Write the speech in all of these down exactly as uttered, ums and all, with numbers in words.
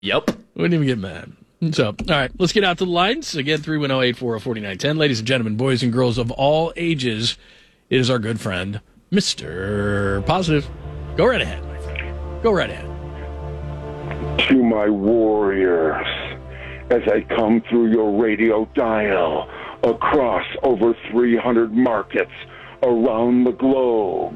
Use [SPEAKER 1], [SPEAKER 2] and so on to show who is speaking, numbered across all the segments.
[SPEAKER 1] Yep.
[SPEAKER 2] Wouldn't even get mad. So, all right, let's get out to the lines. Again, three one zero, eight four zero, four nine one zero. Ladies and gentlemen, boys and girls of all ages, it is our good friend, Mister Positive. Go right ahead, my friend. Go right ahead.
[SPEAKER 3] To my warriors, as I come through your radio dial across over three hundred markets around the globe,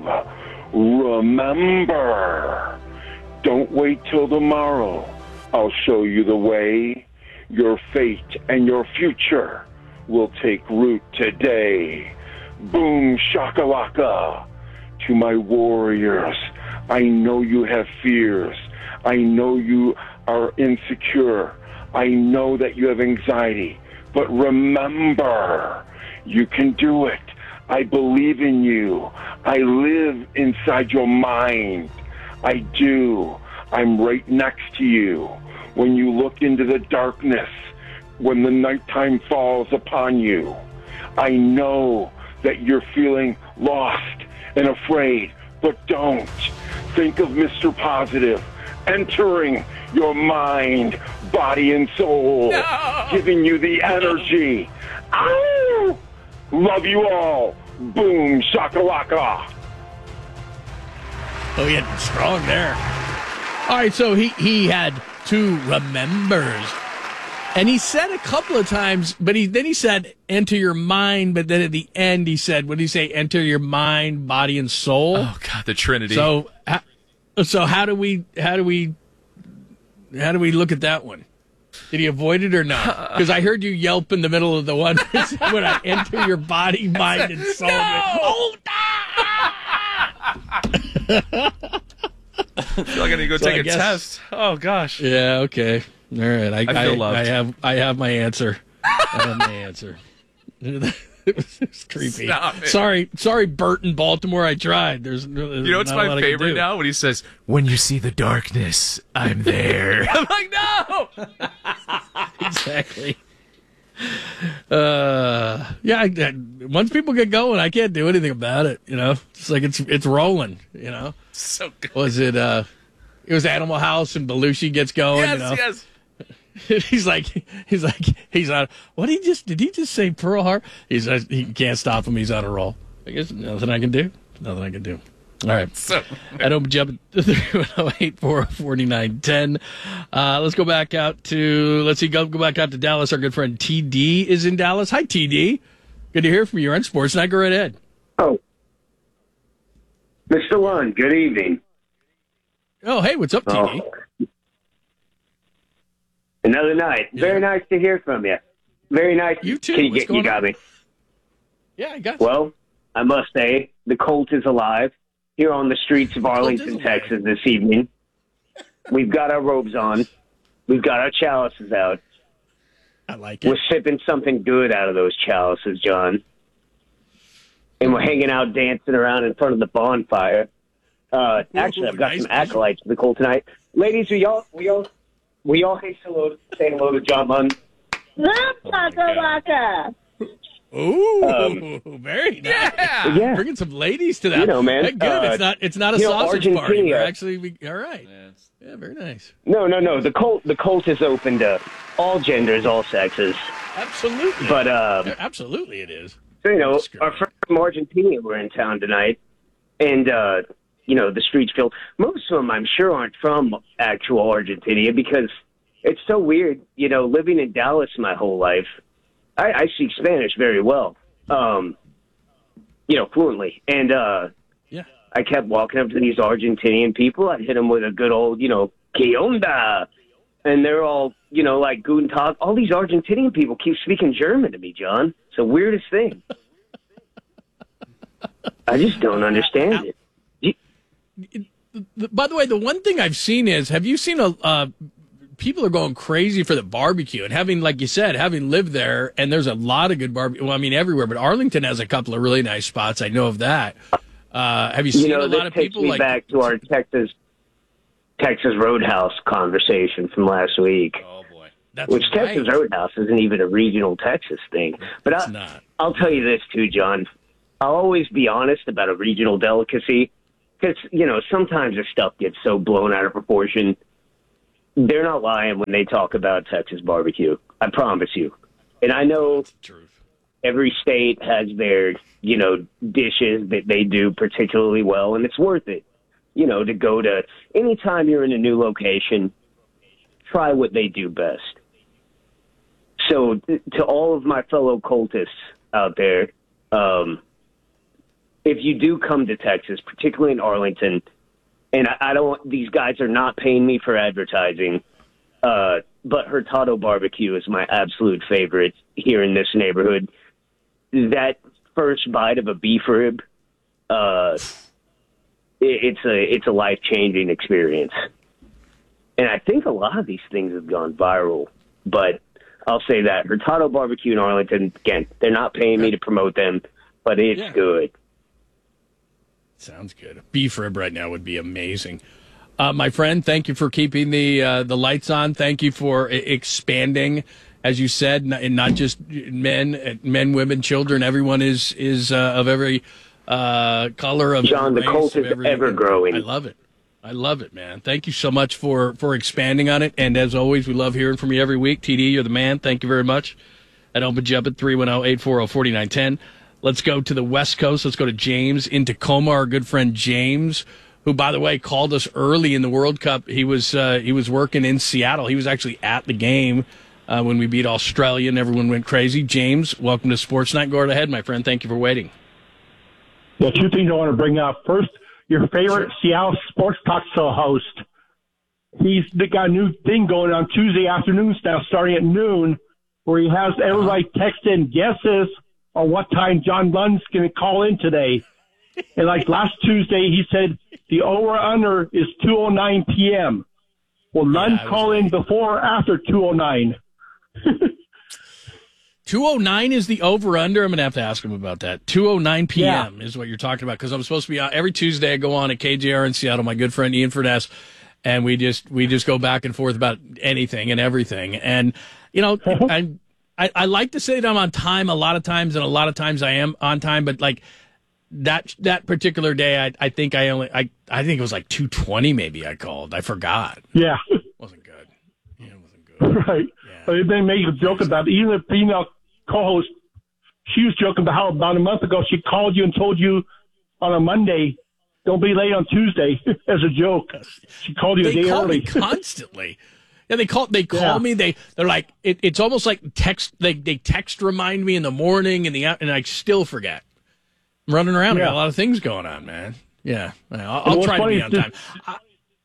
[SPEAKER 3] remember, don't wait till tomorrow. I'll show you the way. Your fate and your future will take root today. Boom shakalaka. To my warriors, I know you have fears. I know you are insecure. I know that you have anxiety. But remember, you can do it. I believe in you. I live inside your mind. I do. I'm right next to you. When you look into the darkness, when the nighttime falls upon you, I know that you're feeling lost and afraid, but don't. Think of Mister Positive entering your mind, body, and soul, no. giving you the energy. Ow! Love you all. Boom shakalaka.
[SPEAKER 2] Oh, he had strong there. All right, so he, he had two remembers. And he said a couple of times, but he then he said, enter your mind, but then at the end he said, what did he say? Enter your mind, body, and soul.
[SPEAKER 1] Oh, God, the Trinity.
[SPEAKER 2] So, so how do we, how do we, how do we look at that one? Did he avoid it or not? Because I heard you yelp in the middle of the one when I enter your body, mind, and soul.
[SPEAKER 1] No!
[SPEAKER 2] Oh,
[SPEAKER 1] I feel like I need to go
[SPEAKER 2] So
[SPEAKER 1] take
[SPEAKER 2] I
[SPEAKER 1] a
[SPEAKER 2] guess-
[SPEAKER 1] test. Oh, gosh.
[SPEAKER 2] yeah, okay. All right. I,
[SPEAKER 1] I feel
[SPEAKER 2] I,
[SPEAKER 1] loved.
[SPEAKER 2] I have I have my answer. I have my answer. it, was, it was creepy.
[SPEAKER 1] Stop it.
[SPEAKER 2] Sorry, sorry, Bert in Baltimore. I tried. There's, there's
[SPEAKER 1] You know what's
[SPEAKER 2] not a lot
[SPEAKER 1] my
[SPEAKER 2] I can
[SPEAKER 1] favorite
[SPEAKER 2] do.
[SPEAKER 1] now? When he says, when you see the darkness, I'm there. I'm like, no!
[SPEAKER 2] Exactly. Uh, yeah. I, I, once people get going, I can't do anything about it. You know, it's like it's it's rolling. You know,
[SPEAKER 1] So good.
[SPEAKER 2] was it? Uh, it was Animal House, and Belushi gets going.
[SPEAKER 1] Yes,
[SPEAKER 2] you know?
[SPEAKER 1] yes.
[SPEAKER 2] he's like, he's like, he's on. What did he just? Did he just say Pearl Harbor? He's uh, he can't stop him. He's on a roll. I guess nothing I can do. Nothing I can do. All right.
[SPEAKER 1] So,
[SPEAKER 2] I don't jump to three one zero, eight four zero, four nine one zero. Uh, let's go back out to, let's see, go, go back out to Dallas. Our good friend T D is in Dallas. Hi, T D. Good to hear from you. You're on Sports Night. Go right ahead.
[SPEAKER 4] Oh, Mister Lund, good evening.
[SPEAKER 2] Oh, hey, what's up, T D?
[SPEAKER 4] Oh. Another night.
[SPEAKER 2] Yeah.
[SPEAKER 4] Very nice to hear from you. Very nice.
[SPEAKER 2] You too.
[SPEAKER 4] Can you,
[SPEAKER 2] What's
[SPEAKER 4] get, you
[SPEAKER 2] going
[SPEAKER 4] got
[SPEAKER 2] on?
[SPEAKER 4] me.
[SPEAKER 2] Yeah, I got you.
[SPEAKER 4] Well, I must say, the Colt is alive here on the streets of Arlington,
[SPEAKER 2] alive.
[SPEAKER 4] Texas this evening. We've got our robes on. We've got our chalices out.
[SPEAKER 2] I like it.
[SPEAKER 4] We're sipping something good out of those chalices, John. And we're hanging out, dancing around in front of the bonfire. Uh, actually, I've got
[SPEAKER 2] nice
[SPEAKER 4] some acolytes for the Colt tonight. Ladies, we all, we all, we all say hello, say hello to John Lund.
[SPEAKER 2] Ooh,
[SPEAKER 4] Um,
[SPEAKER 2] very nice.
[SPEAKER 1] yeah.
[SPEAKER 4] Yeah.
[SPEAKER 2] Bringing some ladies to that.
[SPEAKER 4] You know, man,
[SPEAKER 2] Hey, good.
[SPEAKER 4] uh,
[SPEAKER 2] it's not. It's not a
[SPEAKER 4] you know,
[SPEAKER 2] sausage party.
[SPEAKER 4] Argentina-
[SPEAKER 2] We're actually. We, all right. Yeah, very nice.
[SPEAKER 4] No, no, no. The Colt, the Colt is open to all genders, all sexes.
[SPEAKER 2] Absolutely.
[SPEAKER 4] But uh,
[SPEAKER 2] Yeah, absolutely, it is.
[SPEAKER 4] so, you know,
[SPEAKER 2] Screw
[SPEAKER 4] our
[SPEAKER 2] it.
[SPEAKER 4] friends from Argentina were in town tonight, and uh, you know, the streets filled. Most of them, I'm sure, aren't from actual Argentina because it's so weird. You know, living in Dallas my whole life, I, I speak Spanish very well. Um, you know, fluently, and uh,
[SPEAKER 2] Yeah.
[SPEAKER 4] I kept walking up to these Argentinian people. I'd hit them with a good old, you know, "Que onda?" And they're all, you know, like Guten Tag. All these Argentinian people keep speaking German to me, John. It's the weirdest thing. I just don't understand it. You-
[SPEAKER 2] By the way, the one thing I've seen is, have you seen a uh, people are going crazy for the barbecue and having, like you said, having lived there, and there's a lot of good barbecue. Well, I mean, everywhere, but Arlington has a couple of really nice spots. I know of that. Uh, have you seen
[SPEAKER 4] You know,
[SPEAKER 2] a
[SPEAKER 4] this
[SPEAKER 2] lot of
[SPEAKER 4] takes
[SPEAKER 2] people
[SPEAKER 4] me
[SPEAKER 2] like
[SPEAKER 4] back to our Texas Texas Roadhouse conversation from last week.
[SPEAKER 2] Oh boy, that's
[SPEAKER 4] Which
[SPEAKER 2] right.
[SPEAKER 4] Texas Roadhouse isn't even a regional Texas thing. But
[SPEAKER 2] It's
[SPEAKER 4] I,
[SPEAKER 2] not.
[SPEAKER 4] I'll tell you this too, John. I'll always be honest about a regional delicacy because, you know, sometimes the stuff gets so blown out of proportion. they're not lying when they talk about Texas barbecue. I promise you. And I know every state has their, you know, dishes that they do particularly well, and it's worth it, you know, to go to anytime you're in a new location, try what they do best. So to all of my fellow cultists out there, um, if you do come to Texas, particularly in Arlington, and I, I don't, these guys are not paying me for advertising, uh, but Hurtado Barbecue is my absolute favorite here in this neighborhood. That first bite of a beef rib, uh, it, it's a it's a life changing experience, and I think a lot of these things have gone viral. But I'll say that Hurtado Barbecue in Arlington, again, they're not paying me to promote them, but it's yeah. good.
[SPEAKER 2] Sounds good. A beef rib right now would be amazing. Uh, my friend, thank you for keeping the uh, the lights on. Thank you for I- expanding, as you said, and not just men, men, women, children. Everyone is is uh, of every uh, color of
[SPEAKER 4] John. The
[SPEAKER 2] race,
[SPEAKER 4] cult is
[SPEAKER 2] every,
[SPEAKER 4] ever growing.
[SPEAKER 2] I love it. I love it, man. Thank you so much for, for expanding on it. And as always, we love hearing from you every week. T D, you're the man. Thank you very much. That opens you up at three one zero, eight four zero, four nine one zero. Let's go to the West Coast. Let's go to James in Tacoma. Our good friend James, who, by the way, called us early in the World Cup. He was uh, he was working in Seattle. He was actually at the game uh, when we beat Australia, and everyone went crazy. James, welcome to Sports Night. Go right ahead, my friend. Thank you for waiting.
[SPEAKER 5] Yeah, two things I want to bring up. First, your favorite Seattle sports talk show host. He's got a new thing going on Tuesday afternoons now, starting at noon, where he has everybody text in guesses on what time John Lund's going to call in today. And like last Tuesday, he said the over-under is two oh nine p.m. Will Lund yeah, call in before or after two oh nine?
[SPEAKER 2] two oh nine is the over-under. I'm going to have to ask him about that. two oh nine p.m. yeah. is what you're talking about, because I'm supposed to be out every Tuesday. I go on at K J R in Seattle, my good friend Ian Furness, and we just we just go back and forth about anything and everything. And, you know, I, I, I like to say that I'm on time a lot of times, and a lot of times I am on time, but, like, that that particular day, I, I think I only I, I think it was like two twenty maybe I called. I forgot.
[SPEAKER 5] Yeah.
[SPEAKER 2] Wasn't good. Yeah, it wasn't good.
[SPEAKER 5] Right. Yeah. They made a joke about it. Even the female co-host, she was joking about how about a month ago she called you and told you on a Monday, don't be late on Tuesday, as a joke. She called you
[SPEAKER 2] they
[SPEAKER 5] a day
[SPEAKER 2] call
[SPEAKER 5] early.
[SPEAKER 2] Me constantly. Yeah, they call. They call
[SPEAKER 5] yeah.
[SPEAKER 2] me. They they're like it, it's almost like text. They they text remind me in the morning and the and I still forget. I'm running around. Yeah. I got a lot of things going on, man. Yeah, I'll, I'll try to be on time. I,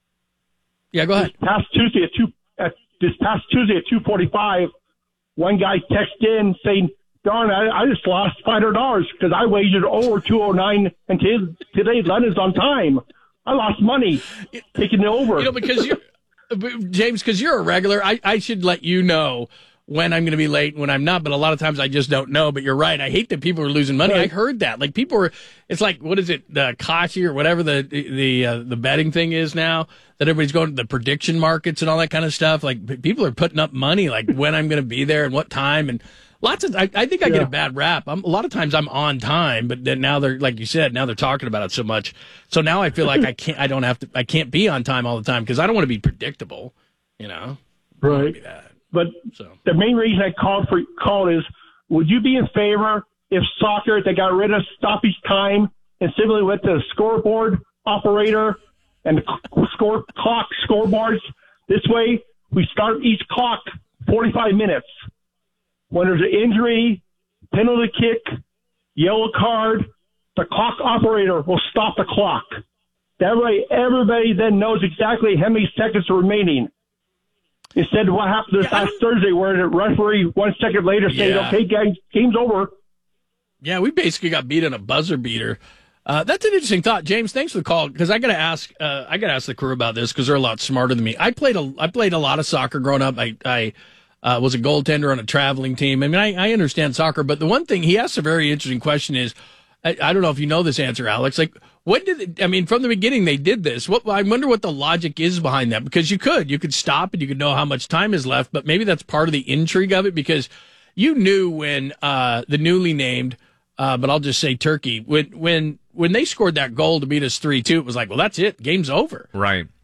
[SPEAKER 2] yeah, go ahead.
[SPEAKER 5] This past Tuesday at two. At, this past Tuesday at two forty-five, one guy texted in saying, "Darn, I, I just lost five hundred dollars because I wagered over two oh nine, and today, today London's on time. I lost money taking it over."
[SPEAKER 2] You know, because you're James, because you're a regular. I, I should let you know when I'm going to be late and when I'm not, but a lot of times I just don't know. But you're right. I hate that people are losing money. Right. I heard that. Like, people are, it's like, what is it, the Kashi or whatever the the uh, the betting thing is now, that everybody's going to the prediction markets and all that kind of stuff. Like, people are putting up money, like when I'm going to be there and what time. And lots of, I, I think I yeah. get a bad rap. I'm, a lot of times I'm on time, but then now they're, like you said, now they're talking about it so much. So now I feel like I can't, I don't have to, I can't be on time all the time because I don't want to be predictable, you know?
[SPEAKER 5] Right.
[SPEAKER 2] Be that.
[SPEAKER 5] But so. The main reason I called for called is, would you be in favor if soccer, they got rid of stoppage time and simply went to the scoreboard operator and the score clock scoreboards? This way, we start each clock forty-five minutes. When there's an injury, penalty kick, yellow card, the clock operator will stop the clock. That way, everybody then knows exactly how many seconds are remaining. Instead of what happened this yeah, last Thursday, where the referee one second later said, yeah. "Okay, guys, game's over."
[SPEAKER 2] Yeah, we basically got beat on a buzzer beater. Uh, that's an interesting thought, James. Thanks for the call, because I got to ask. Uh, I got to ask the crew about this because they're a lot smarter than me. I played a I played a lot of soccer growing up. I I uh, was a goaltender on a traveling team. I mean, I, I understand soccer, but the one thing he asked a very interesting question is, I, I don't know if you know this answer, Alex. Like, what did it, I mean, from the beginning they did this. What I wonder what the logic is behind that, because you could you could stop and you could know how much time is left, but maybe that's part of the intrigue of it, because you knew when uh, the newly named, uh, but I'll just say Turkey, when when when they scored that goal to beat us three two, it was like, well, that's it, game's over.
[SPEAKER 1] Right.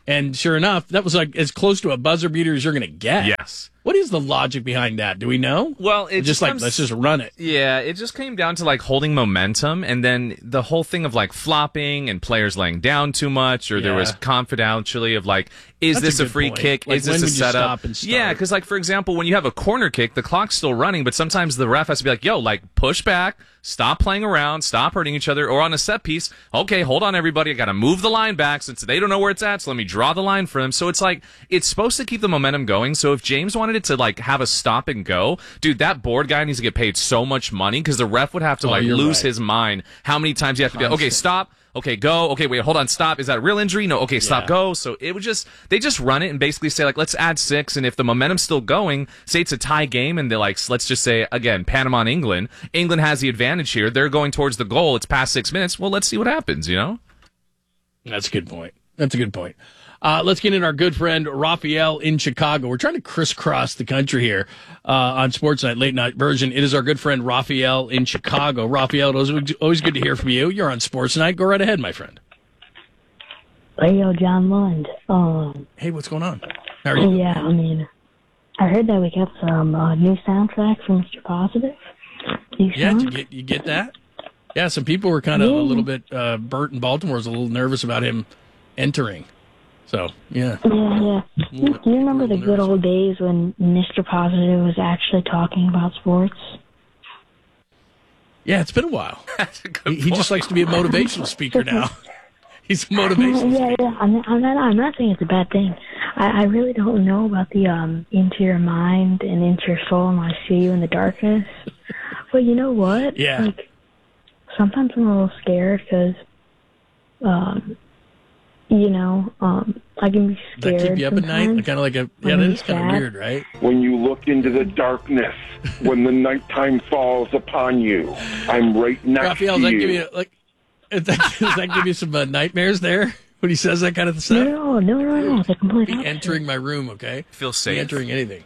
[SPEAKER 2] And sure enough, that was like as close to a buzzer beater as you're going to get.
[SPEAKER 1] Yes.
[SPEAKER 2] What is the logic behind that? Do we know?
[SPEAKER 1] Well, it
[SPEAKER 2] just,
[SPEAKER 1] just
[SPEAKER 2] like,
[SPEAKER 1] comes-
[SPEAKER 2] let's just run it.
[SPEAKER 1] Yeah, it just came down to like holding momentum, and then the whole thing of like flopping and players laying down too much, or there
[SPEAKER 2] Yeah.
[SPEAKER 1] was confidentially of like, is
[SPEAKER 2] That's
[SPEAKER 1] this
[SPEAKER 2] a
[SPEAKER 1] a,
[SPEAKER 2] good
[SPEAKER 1] free
[SPEAKER 2] point.
[SPEAKER 1] kick?
[SPEAKER 2] Like,
[SPEAKER 1] is this
[SPEAKER 2] when
[SPEAKER 1] a
[SPEAKER 2] would you
[SPEAKER 1] setup?
[SPEAKER 2] stop and start?
[SPEAKER 1] Yeah, because like for example, when you have a corner kick, the clock's still running, but sometimes the ref has to be like, yo, like push back, stop playing around, stop hurting each other, or on a set piece, okay, hold on everybody, I got to move the line back since they don't know where it's at, so let me draw the line for them. So it's like it's supposed to keep the momentum going. So if James wanted it to like have a stop and go, dude, that board guy needs to get paid so much money because the ref would have to
[SPEAKER 2] Oh,
[SPEAKER 1] like
[SPEAKER 2] you're
[SPEAKER 1] lose
[SPEAKER 2] right.
[SPEAKER 1] his mind how many times you have to be like, okay, stop, okay, go, okay, wait, hold on, stop, is that a real injury? No, okay, stop,
[SPEAKER 2] Yeah.
[SPEAKER 1] go. So it would just they just run it and basically say like, let's add six, and if the momentum's still going, say it's a tie game, and they're like, let's just say again, Panama and England, England has the advantage here, they're going towards the goal, it's past six minutes, well, let's see what happens, you know.
[SPEAKER 2] That's a good point. That's a good point. Uh, let's get in our good friend Raphael in Chicago. We're trying to crisscross the country here uh, on Sports Night, late night version. It is our good friend Raphael in Chicago. Raphael, it was always good to hear from you. You're on Sports Night. Go right ahead, my friend.
[SPEAKER 6] Hey, yo, John Lund. Um,
[SPEAKER 2] Hey, what's going on? How are you?
[SPEAKER 6] yeah, I mean, I heard that we got some uh, new soundtrack from Mister Positive. New
[SPEAKER 2] Yeah,
[SPEAKER 6] song?
[SPEAKER 2] did you get, you get that? Yeah, some people were kind of
[SPEAKER 6] Yeah.
[SPEAKER 2] a little bit, uh, Bert in Baltimore was a little nervous about him entering. So, yeah.
[SPEAKER 6] Yeah, yeah. Do
[SPEAKER 2] Little-
[SPEAKER 6] you remember the
[SPEAKER 2] little
[SPEAKER 6] good
[SPEAKER 2] nervous.
[SPEAKER 6] old days when Mister Positive was actually talking about sports?
[SPEAKER 2] Yeah, it's been a while.
[SPEAKER 1] That's a good
[SPEAKER 2] He, he just
[SPEAKER 1] point.
[SPEAKER 2] likes to be a motivational speaker now. He's a motivational
[SPEAKER 6] Yeah,
[SPEAKER 2] speaker.
[SPEAKER 6] yeah. I'm not, I'm not. I'm not saying it's a bad thing. I, I really don't know about the um into your mind and into your soul, and I see you in the darkness. But you know what?
[SPEAKER 2] Yeah.
[SPEAKER 6] Like sometimes I'm a little scared because, um, you know, um, I can be
[SPEAKER 2] Does
[SPEAKER 6] scared.
[SPEAKER 2] that keep you up at night?
[SPEAKER 6] sometimes.
[SPEAKER 2] Kind of like a, yeah,
[SPEAKER 6] when
[SPEAKER 2] that
[SPEAKER 6] I'm
[SPEAKER 2] is kind of
[SPEAKER 6] sad.
[SPEAKER 2] weird, right?
[SPEAKER 3] When you look into the darkness, when the nighttime falls upon you, I'm right next
[SPEAKER 2] Raphael,
[SPEAKER 3] to
[SPEAKER 2] does that
[SPEAKER 3] you.
[SPEAKER 2] give you like? Does that, does that give you some uh, nightmares there when he says that kind of
[SPEAKER 6] No,
[SPEAKER 2] stuff?
[SPEAKER 6] no, no, no, no. It's a complete
[SPEAKER 2] Be
[SPEAKER 6] opposite.
[SPEAKER 2] entering my room, okay?
[SPEAKER 1] Feel
[SPEAKER 2] Be
[SPEAKER 1] safe.
[SPEAKER 2] entering anything.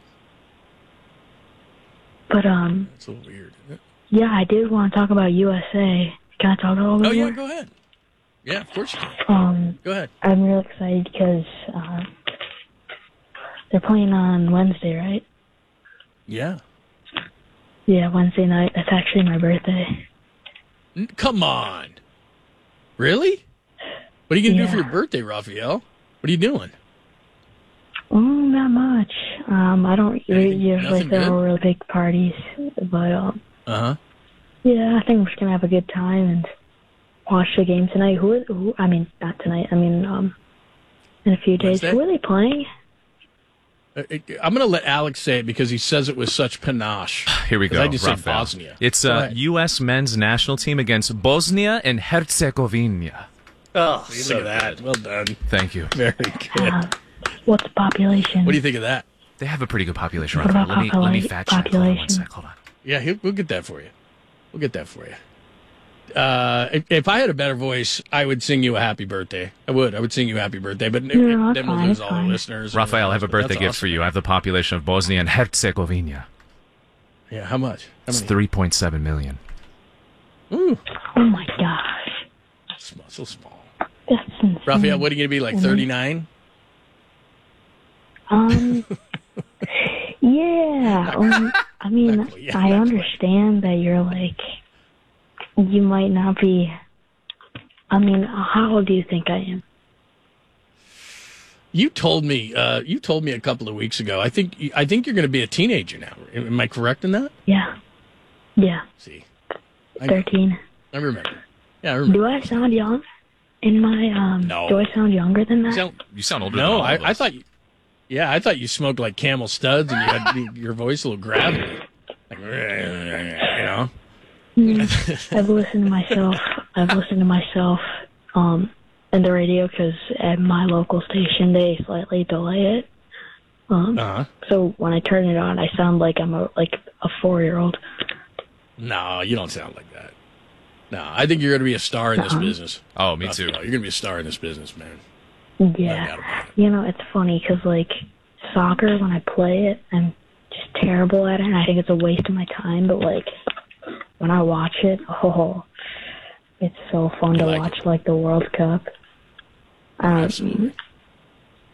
[SPEAKER 6] But um,
[SPEAKER 2] It's a little weird. Isn't it?
[SPEAKER 6] yeah, I did want to talk about U S A. Can I talk a little bit
[SPEAKER 2] Oh yeah,
[SPEAKER 6] more?
[SPEAKER 2] go ahead. Yeah, of course you can.
[SPEAKER 6] Um,
[SPEAKER 2] Go ahead.
[SPEAKER 6] I'm real excited because uh, they're playing on Wednesday, right?
[SPEAKER 2] Yeah.
[SPEAKER 6] Yeah, Wednesday night. That's actually my birthday.
[SPEAKER 2] N- Come on. Really? What are you gonna do
[SPEAKER 6] Yeah.
[SPEAKER 2] for your birthday, Raphael? What are you doing?
[SPEAKER 6] Oh, not much. Um, I don't re-
[SPEAKER 2] Anything-
[SPEAKER 6] usually
[SPEAKER 2] nothing
[SPEAKER 6] throw
[SPEAKER 2] good?
[SPEAKER 6] really big parties, but um,
[SPEAKER 2] Uh huh.
[SPEAKER 6] yeah, I think we're just gonna have a good time and watch the game tonight. Who? Are, who? I mean, not tonight. I mean, um, in a few days.
[SPEAKER 2] Wednesday?
[SPEAKER 6] Who are they playing?
[SPEAKER 2] Uh, I'm gonna let Alex say it because he says it with such panache.
[SPEAKER 1] Here we
[SPEAKER 2] 'Cause
[SPEAKER 1] go.
[SPEAKER 2] I just said
[SPEAKER 1] Raphael.
[SPEAKER 2] Bosnia.
[SPEAKER 1] It's
[SPEAKER 2] Go
[SPEAKER 1] uh,
[SPEAKER 2] ahead.
[SPEAKER 1] U S men's national team against Bosnia and Herzegovina.
[SPEAKER 2] Oh, look at that. Well done.
[SPEAKER 1] Thank you.
[SPEAKER 2] Very good.
[SPEAKER 6] Uh, what's the population?
[SPEAKER 2] What do you think of that?
[SPEAKER 1] They have a pretty good population.
[SPEAKER 6] What
[SPEAKER 1] Raphael.
[SPEAKER 6] about
[SPEAKER 1] Let me let me
[SPEAKER 6] popula-
[SPEAKER 1] fact check. Hold on one
[SPEAKER 6] population?
[SPEAKER 1] sec. Hold on.
[SPEAKER 2] Yeah, he'll, we'll get that for you. We'll get that for you. Uh, if, if I had a better voice, I would sing you a happy birthday. I would. I would sing you a happy birthday. But
[SPEAKER 6] No,
[SPEAKER 2] then
[SPEAKER 6] that's
[SPEAKER 2] we'll
[SPEAKER 6] fine,
[SPEAKER 2] lose
[SPEAKER 6] that's
[SPEAKER 2] all the
[SPEAKER 6] fine.
[SPEAKER 2] listeners. and
[SPEAKER 1] Raphael, I have a
[SPEAKER 2] everything else,
[SPEAKER 1] birthday
[SPEAKER 2] but
[SPEAKER 1] gift
[SPEAKER 2] that's
[SPEAKER 1] for you. I have the population of Bosnia and Herzegovina.
[SPEAKER 2] awesome. Yeah, how much? How
[SPEAKER 1] It's
[SPEAKER 2] many?
[SPEAKER 1] three point seven million.
[SPEAKER 2] Ooh,
[SPEAKER 6] Oh my gosh,
[SPEAKER 2] small, so small.
[SPEAKER 6] that's insane.
[SPEAKER 2] Raphael, what are you going to be, like
[SPEAKER 6] Mhm.
[SPEAKER 2] thirty-nine?
[SPEAKER 6] Um, yeah. Um, I mean,
[SPEAKER 2] Not quite, yeah,
[SPEAKER 6] I
[SPEAKER 2] not quite.
[SPEAKER 6] understand that you're like, you might not be. I mean, how old do you think I am?
[SPEAKER 2] You told me. Uh, you told me a couple of weeks ago. I think. I think you're going to be a teenager now. Am I correct in that?
[SPEAKER 6] Yeah. Yeah,
[SPEAKER 2] See, I,
[SPEAKER 6] thirteen.
[SPEAKER 2] I remember. Yeah, I remember.
[SPEAKER 6] Do I sound young? In my um,
[SPEAKER 2] No.
[SPEAKER 6] do I sound younger than that?
[SPEAKER 2] So-
[SPEAKER 1] You sound older. than
[SPEAKER 2] no,
[SPEAKER 1] all
[SPEAKER 2] I,
[SPEAKER 1] of
[SPEAKER 2] I
[SPEAKER 1] us.
[SPEAKER 2] thought. You, yeah, I thought you smoked like Camel Studs and you had the- your voice a little gravelly. Like, you know.
[SPEAKER 6] Mm, I've listened to myself. I've listened to myself um, in the radio because at my local station they slightly delay it. Um,
[SPEAKER 2] Uh huh.
[SPEAKER 6] so when I turn it on, I sound like I'm a like a four year old.
[SPEAKER 2] No, you don't sound like that. No, I think you're going to be a star in this
[SPEAKER 6] Uh-huh.
[SPEAKER 2] business.
[SPEAKER 1] Oh, me too.
[SPEAKER 2] Raphael, You're going to be a star in this business, man. No doubt
[SPEAKER 6] Yeah,
[SPEAKER 2] about it.
[SPEAKER 6] you know it's funny because like soccer, when I play it, I'm just terrible at it, and I think it's a waste of my time. But like when I watch it, oh, it's so fun
[SPEAKER 2] You
[SPEAKER 6] to
[SPEAKER 2] like
[SPEAKER 6] watch like the World Cup. Um,
[SPEAKER 2] Absolutely.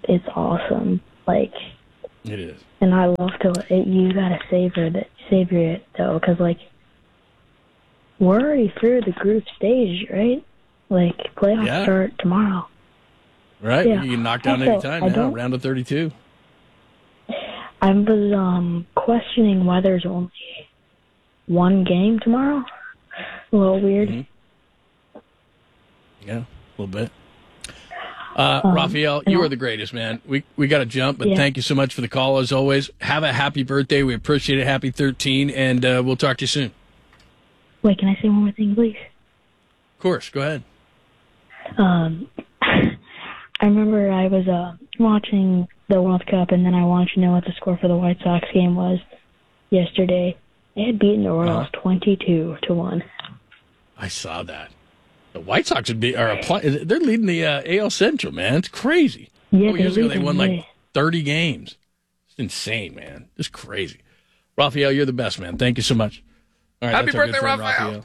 [SPEAKER 6] it's awesome. Like,
[SPEAKER 2] it is.
[SPEAKER 6] And I love to, it, you gotta savor that, savor it though, because like, we're already through the group stage, right? Like, playoffs
[SPEAKER 2] Yeah.
[SPEAKER 6] start tomorrow.
[SPEAKER 2] Right?
[SPEAKER 6] Yeah.
[SPEAKER 2] You can knock down
[SPEAKER 6] Also,
[SPEAKER 2] any time
[SPEAKER 6] I
[SPEAKER 2] now,
[SPEAKER 6] don't-
[SPEAKER 2] round of thirty-two.
[SPEAKER 6] I was um questioning why there's only one game tomorrow. A little weird.
[SPEAKER 2] Mm-hmm. Yeah, a little bit. Uh,
[SPEAKER 6] Um,
[SPEAKER 2] Raphael,
[SPEAKER 6] and
[SPEAKER 2] you
[SPEAKER 6] I'll-
[SPEAKER 2] are the greatest, man. We we got to jump, but
[SPEAKER 6] Yeah.
[SPEAKER 2] thank you so much for the call as always. Have a happy birthday. We appreciate it. Happy thirteen, and uh, we'll talk to you soon.
[SPEAKER 6] Wait, can I say one more thing, please?
[SPEAKER 2] Of course, go ahead.
[SPEAKER 6] Um, I remember I was uh, watching the World Cup, and then I wanted to know what the score for the White Sox game was yesterday. They had beaten the Royals
[SPEAKER 2] Uh-huh.
[SPEAKER 6] twenty-two to one.
[SPEAKER 2] I saw that. The White Sox would be are apply, they're leading the uh, A L Central, man. It's crazy.
[SPEAKER 6] Yeah,
[SPEAKER 2] Couple years
[SPEAKER 6] they
[SPEAKER 2] ago, they
[SPEAKER 6] lead
[SPEAKER 2] won
[SPEAKER 6] them,
[SPEAKER 2] like
[SPEAKER 6] yeah. thirty
[SPEAKER 2] thirty games. It's insane, man. It's crazy. Raphael, you're the best, man. Thank you so much. All right,
[SPEAKER 1] Happy
[SPEAKER 2] that's our good
[SPEAKER 1] birthday,
[SPEAKER 2] friend,
[SPEAKER 1] Raphael.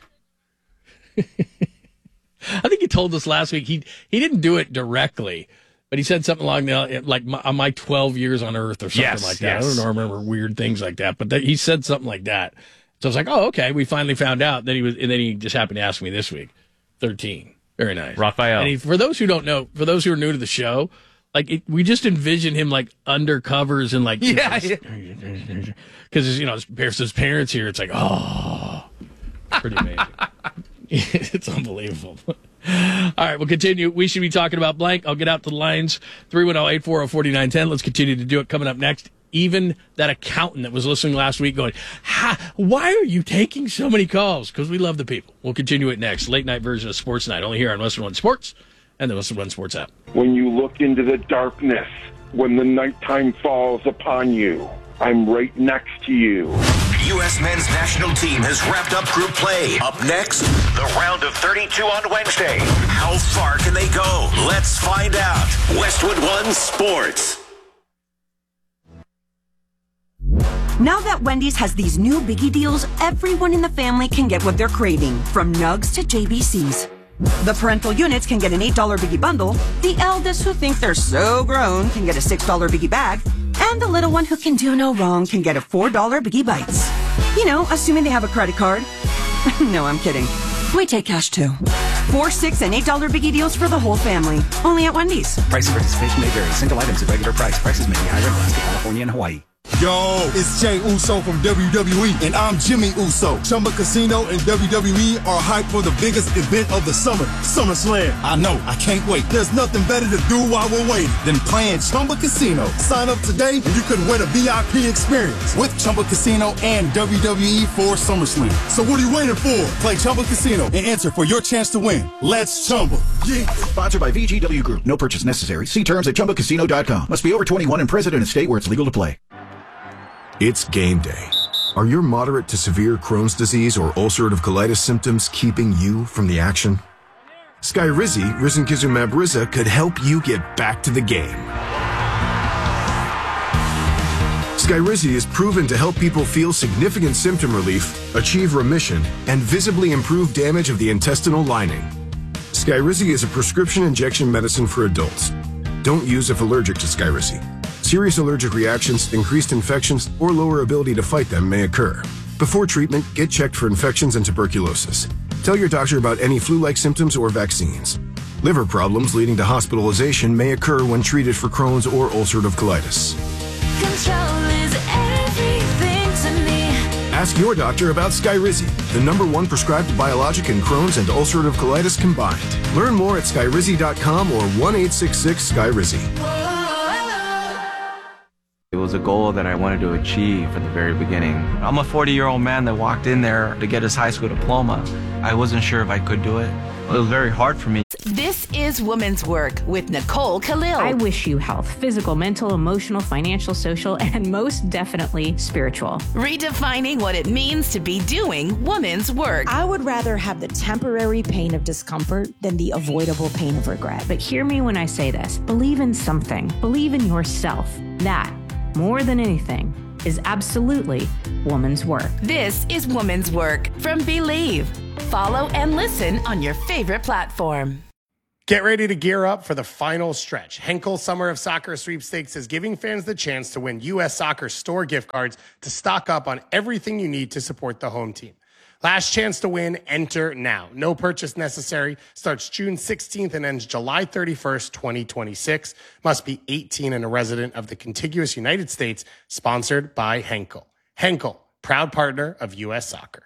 [SPEAKER 2] I think he told us last week he he didn't do it directly, but he said something along the like my, on my twelve years on Earth or something
[SPEAKER 1] Yes,
[SPEAKER 2] like that.
[SPEAKER 1] yes.
[SPEAKER 2] I don't know, I remember weird things like that, but th- he said something like that. So I was like, oh, okay, we finally found out. Then he was, and then he just happened to ask me this week. thirteen, very nice,
[SPEAKER 1] Raphael.
[SPEAKER 2] And he, for those who don't know, for those who are new to the show, like it, we just envision him like undercovers and like
[SPEAKER 1] Yeah,
[SPEAKER 2] because you know his, his parents here. It's like oh, pretty amazing. It's unbelievable. All right, we'll continue. We should be talking about blank. I'll get out to the lines. three one zero, eight four zero, four nine one zero. Let's continue to do it. Coming up next, even that accountant that was listening last week going, ha, why are you taking so many calls? Because we love the people. We'll continue it next. Late night version of Sports Night, only here on Western One Sports and the Western One Sports app.
[SPEAKER 3] When you look into the darkness, when the nighttime falls upon you, I'm right next to you.
[SPEAKER 7] U S men's national team has wrapped up group play. Up next, the round of thirty-two on Wednesday. How far can they go? Let's find out. Westwood One Sports.
[SPEAKER 8] Now that Wendy's has these new biggie deals, everyone in the family can get what they're craving, from nugs to J B Cs. The parental units can get an eight dollar biggie bundle, the eldest who think they're so grown can get a six dollar biggie bag, and the little one who can do no wrong can get a four dollar biggie bites. You know, assuming they have a credit card. No, I'm kidding. We take cash too. Four, six, and eight dollar biggie deals for the whole family. Only at Wendy's.
[SPEAKER 9] Price of participation may vary. Single items at regular price. Prices may be higher in Alaska, California, and Hawaii.
[SPEAKER 10] Yo, it's Jay Uso from W W E, and I'm Jimmy Uso. Chumba Casino and W W E are hyped for the biggest event of the summer, SummerSlam. I know, I can't wait. There's nothing better to do while we're waiting than playing Chumba Casino. Sign up today and you could win a V I P experience with Chumba Casino and W W E for SummerSlam. So what are you waiting for? Play Chumba Casino and enter for your chance to win. Let's Chumba. Yeah.
[SPEAKER 9] Sponsored by V G W Group. No purchase necessary. See terms at chumba casino dot com. Must be over twenty-one and present in a state where it's legal to play.
[SPEAKER 11] It's game day. Are your moderate to severe Crohn's disease or ulcerative colitis symptoms keeping you from the action? Skyrizi, risankizumab Riza, could help you get back to the game. Skyrizi is proven to help people feel significant symptom relief, achieve remission, and visibly improve damage of the intestinal lining. Skyrizi is a prescription injection medicine for adults. Don't use if allergic to Skyrizi. Serious allergic reactions, increased infections, or lower ability to fight them may occur. Before treatment, get checked for infections and tuberculosis. Tell your doctor about any flu-like symptoms or vaccines. Liver problems leading to hospitalization may occur when treated for Crohn's or ulcerative colitis.
[SPEAKER 12] Control is everything to me.
[SPEAKER 11] Ask your doctor about Skyrizi, the number one prescribed biologic in Crohn's and ulcerative colitis combined. Learn more at skyrizi dot com or one eight six six Skyrizi.
[SPEAKER 13] It was a goal that I wanted to achieve from the very beginning. I'm a forty-year-old man that walked in there to get his high school diploma. I wasn't sure if I could do it. It was very hard for me.
[SPEAKER 14] This is Women's Work with Nicole Khalil.
[SPEAKER 15] I wish you health, physical, mental, emotional, financial, social, and most definitely spiritual.
[SPEAKER 14] Redefining what it means to be doing women's work.
[SPEAKER 16] I would rather have the temporary pain of discomfort than the avoidable pain of regret.
[SPEAKER 15] But hear me when I say this. Believe in something. Believe in yourself. That, more than anything, is absolutely woman's work.
[SPEAKER 14] This is Woman's Work from Believe. Follow and listen on your favorite platform.
[SPEAKER 17] Get ready to gear up for the final stretch. Henkel Summer of Soccer Sweepstakes is giving fans the chance to win U S Soccer store gift cards to stock up on everything you need to support the home team. Last chance to win, enter now. No purchase necessary. Starts June sixteenth and ends July thirty-first, twenty twenty-six. Must be eighteen and a resident of the contiguous United States. Sponsored by Henkel. Henkel, proud partner of U S Soccer.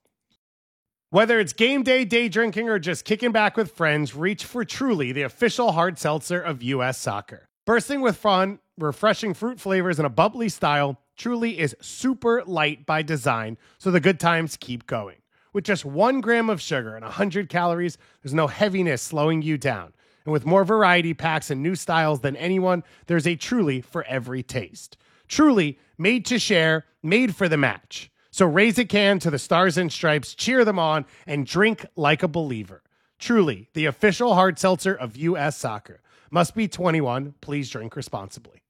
[SPEAKER 17] Whether it's game day, day drinking, or just kicking back with friends, reach for Truly, the official hard seltzer of U S Soccer. Bursting with fun, refreshing fruit flavors, and a bubbly style, Truly is super light by design, so the good times keep going. With just one gram of sugar and one hundred calories, there's no heaviness slowing you down. And with more variety packs and new styles than anyone, there's a Truly for every taste. Truly, made to share, made for the match. So raise a can to the Stars and Stripes, cheer them on, and drink like a believer. Truly, the official hard seltzer of U S Soccer. Must be twenty-one. Please drink responsibly.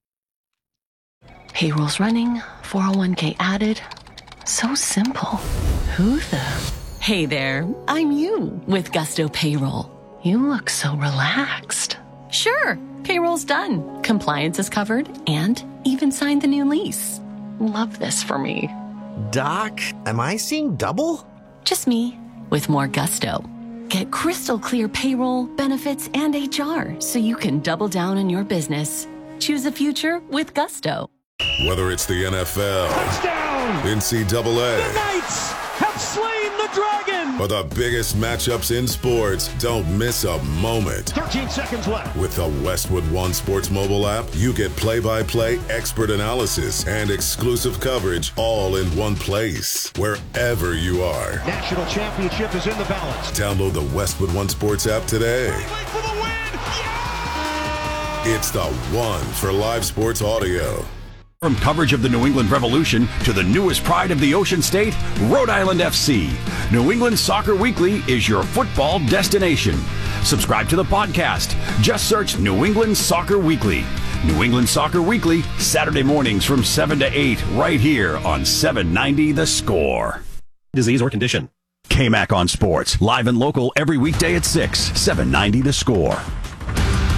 [SPEAKER 18] Payroll's running, four oh one k added. So simple. Who the? Hey there, I'm you with Gusto Payroll. You look so relaxed. Sure, payroll's done. Compliance is covered and even signed the new lease. Love this for me.
[SPEAKER 19] Doc, am I seeing double?
[SPEAKER 18] Just me, with more gusto. Get crystal clear payroll, benefits, and H R so you can double down on your business. Choose a future with gusto.
[SPEAKER 20] Whether it's the N F L,
[SPEAKER 21] touchdown,
[SPEAKER 20] N C double A,
[SPEAKER 21] the Knights have slain the dragon,
[SPEAKER 20] or the biggest matchups in sports, don't miss a moment.
[SPEAKER 21] thirteen seconds left.
[SPEAKER 20] With the Westwood One Sports mobile app, you get play-by-play expert analysis and exclusive coverage all in one place, wherever you are.
[SPEAKER 21] National championship is in the balance.
[SPEAKER 20] Download the Westwood One Sports app today.
[SPEAKER 21] For the win. Yeah!
[SPEAKER 20] It's the one for live sports audio.
[SPEAKER 22] From coverage of the New England Revolution to the newest pride of the Ocean State, Rhode Island F C. New England Soccer Weekly is your football destination. Subscribe to the podcast. Just search New England Soccer Weekly. New England Soccer Weekly, Saturday mornings from seven to eight, right here on seven ninety The Score.
[SPEAKER 23] Disease or condition.
[SPEAKER 22] K-Mac on Sports, live and local every weekday at six, seven ninety The Score.